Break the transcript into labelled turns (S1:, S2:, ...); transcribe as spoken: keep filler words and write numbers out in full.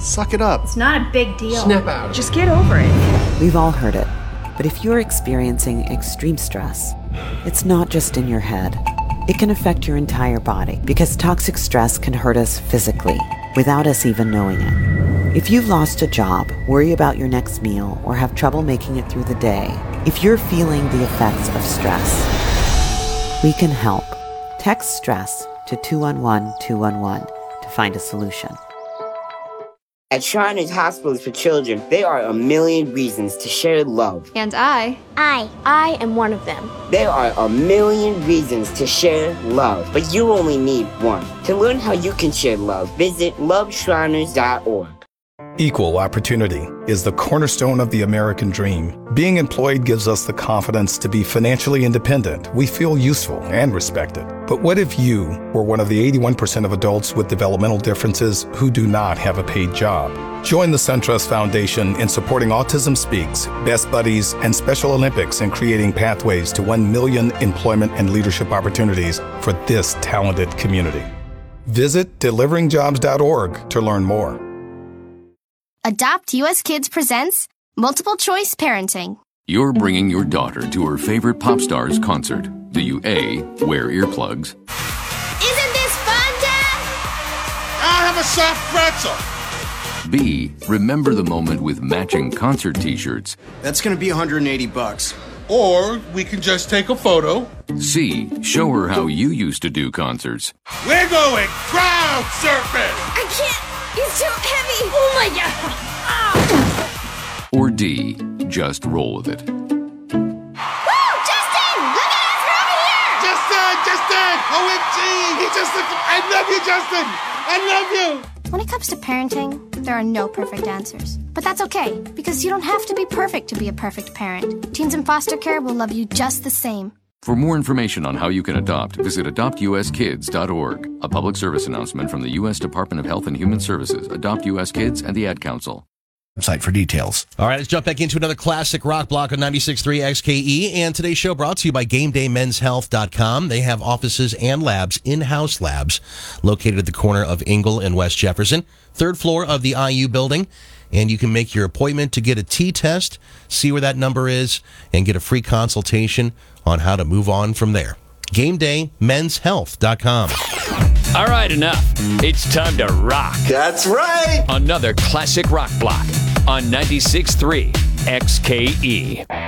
S1: Suck it up.
S2: It's not a big deal.
S3: Snap out.
S2: Just get over it.
S4: We've all heard it. But if you're experiencing extreme stress, it's not just in your head. It can affect your entire body because toxic stress can hurt us physically without us even knowing it. If you've lost a job, worry about your next meal, or have trouble making it through the day, if you're feeling the effects of stress, we can help. Text STRESS to two one one two one one to find a solution.
S5: At Shriners Hospitals for Children, there are a million reasons to share love.
S6: And I,
S7: I, I am one of them.
S5: There are a million reasons to share love, but you only need one. To learn how you can share love, visit love shriners dot org.
S8: Equal opportunity is the cornerstone of the American dream. Being employed gives us the confidence to be financially independent. We feel useful and respected. But what if you were one of the eighty-one percent of adults with developmental differences who do not have a paid job? Join the SunTrust Foundation in supporting Autism Speaks, Best Buddies, and Special Olympics in creating pathways to one million employment and leadership opportunities for this talented community. Visit delivering jobs dot org to learn more.
S7: Adopt U S Kids presents Multiple Choice Parenting.
S9: You're bringing your daughter to her favorite pop star's concert. Do you A, wear earplugs?
S7: Isn't this fun, Dad?
S1: I'll have a soft pretzel.
S9: B, remember the moment with matching concert t-shirts?
S3: That's gonna be one hundred eighty bucks.
S1: Or we can just take a photo.
S9: C, show her how you used to do concerts.
S1: We're going crowd surfing.
S7: I can't. It's too heavy. Oh my God. Ah.
S9: Or D, just roll with it.
S7: Woo! Justin! Look at us, we're over here!
S1: Justin! Justin! O M G! He just looked... I love you, Justin! I love you!
S7: When it comes to parenting, there are no perfect answers. But that's okay, because you don't have to be perfect to be a perfect parent. Teens in foster care will love you just the same.
S9: For more information on how you can adopt, visit adopt u s kids dot org. A public service announcement from the U S Department of Health and Human Services, Adopt U S Kids, and the Ad Council.
S10: Website for details.
S11: All right, let's jump back into another classic rock block on ninety-six point three X K E. And today's show brought to you by game day men's health dot com. They have offices and labs, in-house labs, located at the corner of Ingle and West Jefferson, third floor of the I U building. And you can make your appointment to get a T-test, see where that number is, and get a free consultation on how to move on from there. game day men's health dot com.
S12: All right, enough. It's time to rock.
S3: That's right.
S12: Another classic rock block on ninety-six point three X K E.